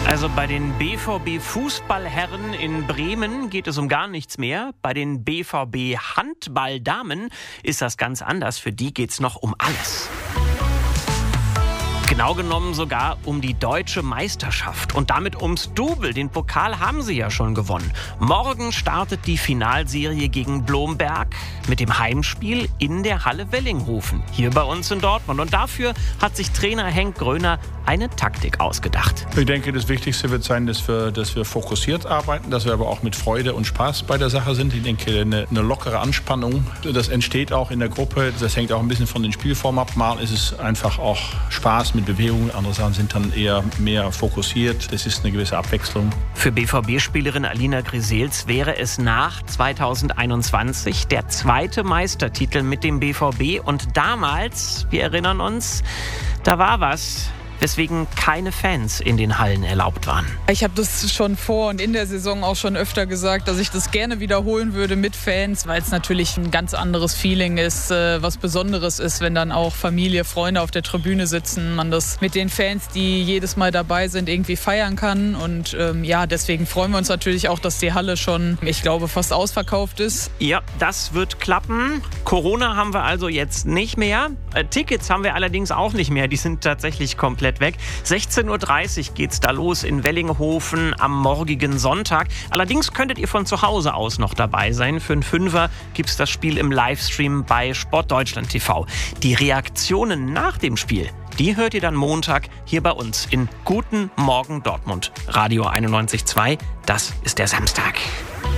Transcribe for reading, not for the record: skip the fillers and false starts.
Also bei den BVB-Fußballherren in Bremen geht es um gar nichts mehr. Bei den BVB-Handballdamen ist das ganz anders. Für die geht es noch um alles. Genau genommen sogar um die deutsche Meisterschaft und damit ums Double. Den Pokal haben sie ja schon gewonnen. Morgen startet die Finalserie gegen Blomberg mit dem Heimspiel in der Halle Wellinghofen, hier bei uns in Dortmund. Und dafür hat sich Trainer Henk Gröner eine Taktik ausgedacht. Ich denke, das Wichtigste wird sein, dass wir fokussiert arbeiten, dass wir aber auch mit Freude und Spaß bei der Sache sind. Ich denke, eine lockere Anspannung, das entsteht auch in der Gruppe. Das hängt auch ein bisschen von den Spielformen ab. Mal ist es einfach auch Spaß mit Bewegungen, andere Sachen sind dann eher mehr fokussiert. Das ist eine gewisse Abwechslung. Für BVB-Spielerin Alina Grisels wäre es nach 2021 der zweite Meistertitel mit dem BVB. Und damals, wir erinnern uns, da war was, weswegen keine Fans in den Hallen erlaubt waren. Ich habe das schon vor und in der Saison auch schon öfter gesagt, dass ich das gerne wiederholen würde mit Fans, weil es natürlich ein ganz anderes Feeling ist, was Besonderes ist, wenn dann auch Familie, Freunde auf der Tribüne sitzen, man das mit den Fans, die jedes Mal dabei sind, irgendwie feiern kann. Und deswegen freuen wir uns natürlich auch, dass die Halle schon, ich glaube, fast ausverkauft ist. Ja, das wird klappen. Corona haben wir also jetzt nicht mehr. Tickets haben wir allerdings auch nicht mehr. Die sind tatsächlich komplett weg. 16:30 Uhr geht's da los in Wellinghofen am morgigen Sonntag. Allerdings könntet ihr von zu Hause aus noch dabei sein. Für einen Fünfer gibt's das Spiel im Livestream bei Sportdeutschland TV. Die Reaktionen nach dem Spiel, die hört ihr dann Montag hier bei uns in Guten Morgen Dortmund. Radio 91.2, das ist der Samstag.